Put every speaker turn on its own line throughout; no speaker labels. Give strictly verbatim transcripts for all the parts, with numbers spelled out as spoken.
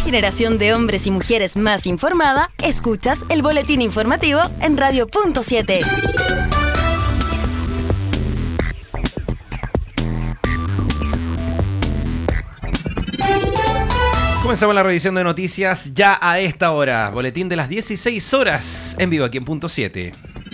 generación de hombres y mujeres más informada, escuchas el boletín informativo en Radio Punto siete.
Comenzamos la revisión de noticias ya a esta hora. Boletín de las dieciséis horas en vivo aquí en Punto siete.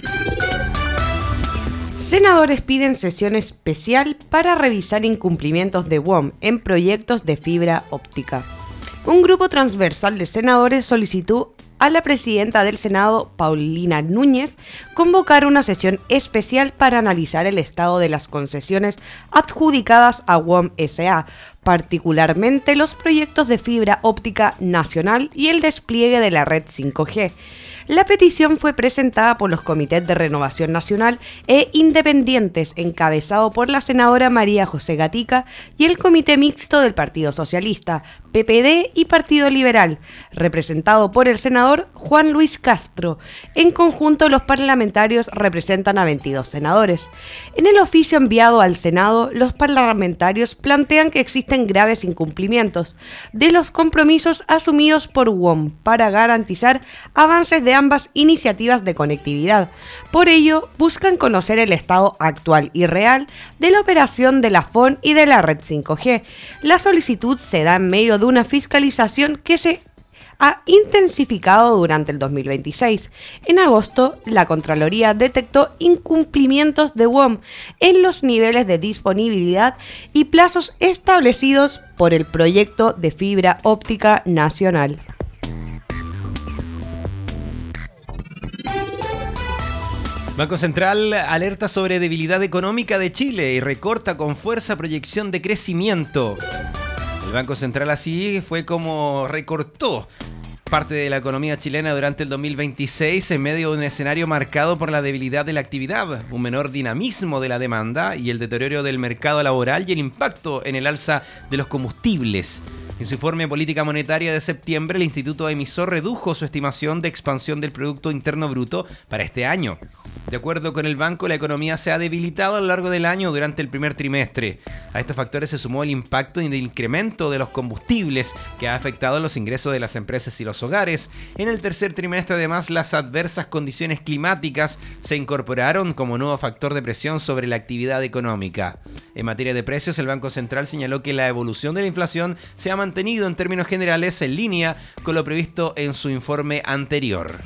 Senadores piden sesión especial para revisar incumplimientos de W O M en proyectos de fibra óptica. Un grupo transversal de senadores solicitó a la presidenta del Senado, Paulina Núñez, convocar una sesión especial para analizar el estado de las concesiones adjudicadas a W O M S A, particularmente los proyectos de fibra óptica nacional y el despliegue de la red cinco G. La petición fue presentada por los comités de Renovación Nacional e Independientes, encabezado por la senadora María José Gatica, y el Comité Mixto del Partido Socialista, P P D y Partido Liberal, representado por el senador Juan Luis Castro. En conjunto, los parlamentarios representan a veintidós senadores. En el oficio enviado al Senado, los parlamentarios plantean que existen graves incumplimientos de los compromisos asumidos por W O M para garantizar avances de ambas iniciativas de conectividad. Por ello, buscan conocer el estado actual y real de la operación de la F O N y de la red cinco G. La solicitud se da en medio de una fiscalización que se ha intensificado durante el dos mil veintiséis. En agosto, la Contraloría detectó incumplimientos de W O M en los niveles de disponibilidad y plazos establecidos por el proyecto de fibra óptica nacional.
Banco Central alerta sobre debilidad económica de Chile y recorta con fuerza proyección de crecimiento. El Banco Central así fue como recortó parte de la economía chilena durante el dos mil veintiséis en medio de un escenario marcado por la debilidad de la actividad, un menor dinamismo de la demanda y el deterioro del mercado laboral y el impacto en el alza de los combustibles. En su informe Política Monetaria de septiembre, el Instituto Emisor redujo su estimación de expansión del Producto Interno Bruto para este año. De acuerdo con el banco, la economía se ha debilitado a lo largo del año durante el primer trimestre. A estos factores se sumó el impacto y el incremento de los combustibles que ha afectado los ingresos de las empresas y los hogares. En el tercer trimestre, además, las adversas condiciones climáticas se incorporaron como nuevo factor de presión sobre la actividad económica. En materia de precios, el Banco Central señaló que la evolución de la inflación se ha mantenido en términos generales en línea con lo previsto en su informe anterior.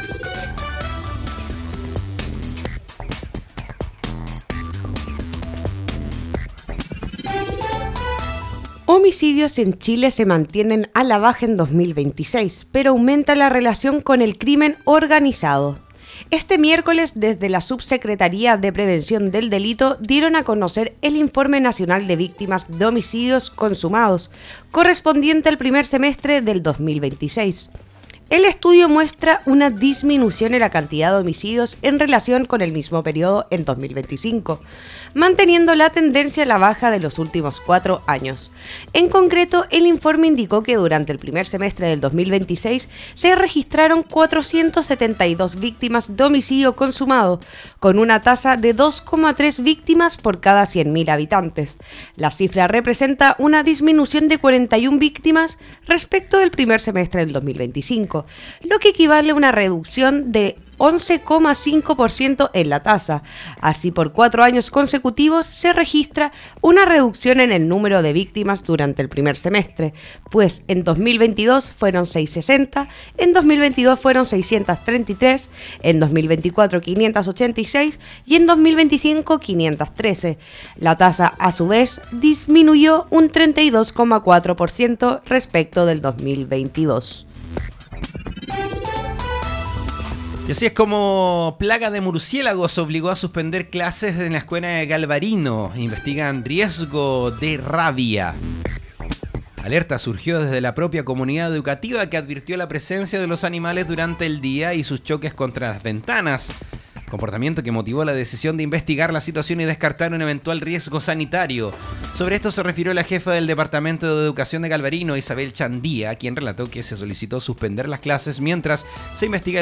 Homicidios en Chile se mantienen a la baja en dos mil veintiséis, pero aumenta la relación con el crimen organizado. Este miércoles, desde la Subsecretaría de Prevención del Delito, dieron a conocer el Informe Nacional de Víctimas de Homicidios Consumados, correspondiente al primer semestre del dos mil veintiséis. El estudio muestra una disminución en la cantidad de homicidios en relación con el mismo periodo en dos mil veinticinco, manteniendo la tendencia a la baja de los últimos cuatro años. En concreto, el informe indicó que durante el primer semestre del dos mil veintiséis se registraron cuatrocientas setenta y dos víctimas de homicidio consumado, con una tasa de dos coma tres víctimas por cada cien mil habitantes. La cifra representa una disminución de cuarenta y una víctimas respecto del primer semestre del dos mil veinticinco. Lo que equivale a una reducción de once coma cinco por ciento en la tasa. Así, por cuatro años consecutivos se registra una reducción en el número de víctimas durante el primer semestre, pues en dos mil veintidós fueron seiscientos sesenta, en dos mil veintidós fueron seiscientas treinta y tres, en dos mil veinticuatro quinientas ochenta y seis y en dos mil veinticinco quinientas trece. La tasa, a su vez, disminuyó un treinta y dos coma cuatro por ciento respecto del dos mil veintidós.
Y así es como plaga de murciélagos obligó a suspender clases en la escuela de Galvarino. Investigan riesgo de rabia. Alerta surgió desde la propia comunidad educativa que advirtió la presencia de los animales durante el día y sus choques contra las ventanas. Comportamiento que motivó la decisión de investigar la situación y descartar un eventual riesgo sanitario. Sobre esto se refirió la jefa del Departamento de Educación de Galvarino, Isabel Chandía, quien relató que se solicitó suspender las clases mientras se investiga